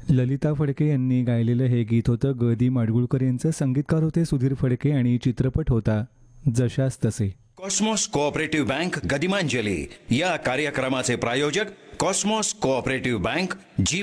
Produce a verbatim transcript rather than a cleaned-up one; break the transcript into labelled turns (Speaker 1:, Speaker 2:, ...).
Speaker 1: ललिता फडके यांनी गायलेलं हे गीत होतं. ग दी माडगुळकर यांचं. संगीतकार होते सुधीर फडके आणि चित्रपट होता जशास तसे.
Speaker 2: कॉस्मॉस कोऑपरेटिव्ह बँक गदिमांजली या कार्यक्रमाचे प्रायोजक कॉस्मॉस कोऑपरेटिव्ह बँक जी